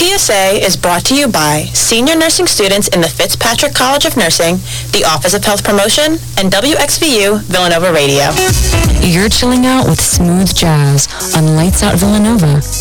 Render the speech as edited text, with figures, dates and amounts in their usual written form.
WPSA is brought to you by senior nursing students in the Fitzpatrick College of Nursing, the Office of Health Promotion, and WXVU Villanova Radio. You're chilling out with smooth jazz on Lights Out Villanova.